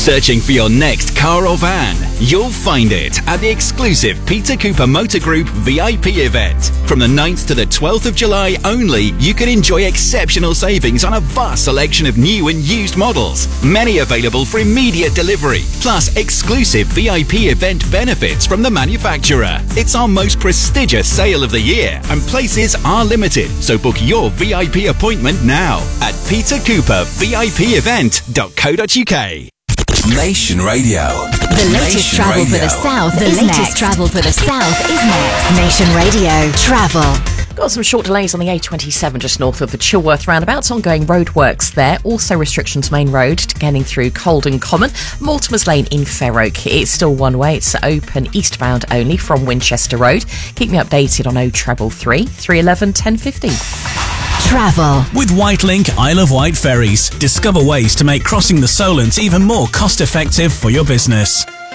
Searching for your next car or van? You'll find it at the exclusive Peter Cooper Motor Group VIP event. From the 9th to the 12th of July only, you can enjoy exceptional savings on a vast selection of new and used models. Many available for immediate delivery, plus exclusive VIP event benefits from the manufacturer. It's our most prestigious sale of the year and places are limited, so book your VIP appointment now at petercoopervipevent.co.uk. Nation Radio. The latest travel for the South is next. Nation Radio Travel. Got some short delays on the A27 just north of the Chilworth roundabouts. Ongoing roadworks there. Also restrictions main road to getting through Colden Common. Mortimer's Lane in Fair Oak. It's still one way. It's open eastbound only from Winchester Road. Keep me updated on 0333 311 1050. Travel. With Whitelink Isle of Wight ferries, discover ways to make crossing the Solent even more cost-effective for your business.